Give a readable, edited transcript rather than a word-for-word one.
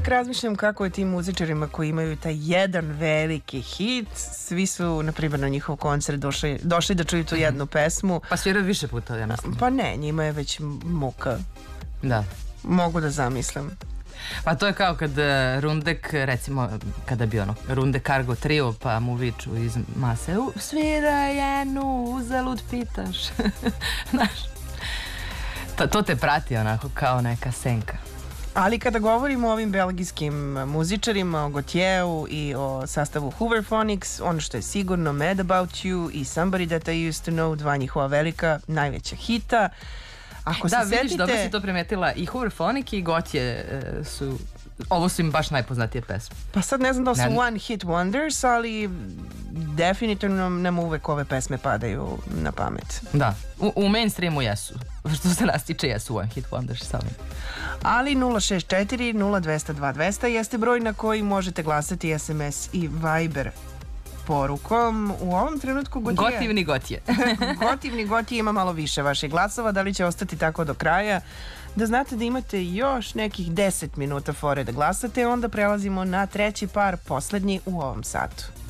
uvek razmišljam kako je tim muzičarima koji imaju taj jedan veliki hit, svi su, na primjer, na njihov koncert došli da čuju tu jednu pesmu. Pa sviraju više puta, ja mislim. Pa ne, njima je već muka. Da. Mogu da zamislim. Pa to je kao kad Rundek, recimo, kada je bio ono, Rundek Cargo Trio, pa mu viču iz mase, sviraj jednu, uzalud pitaš. Znaš, to te prati onako kao neka senka. Ali kada govorimo o ovim belgijskim muzičarima, o Gotjeu i o sastavu Hooverphonics, ono što je sigurno Mad About You i Somebody That I Used To Know, dva njihova velika, najveća hita. Ako da, se vidiš, setite... dobro si to primetila, i Hooverphonic i Gotje su, ovo su im baš najpoznatije pesme. Pa sad ne znam da li su one hit wonders, ali definitivno nam uvek ove pesme padaju na pamet. Da, u mainstreamu jesu. Što se nas tiče jesu one hit wonders sami. Ali 064 0200 2200 jeste broj na koji možete glasati SMS i Viber porukom. U ovom trenutku Gotivni Gotje. Gotivni Gotje ima malo više vaših glasova. Da li će ostati tako do kraja? Da znate da imate još nekih 10 minuta fore da glasate, onda prelazimo na treći par, poslednji u ovom satu.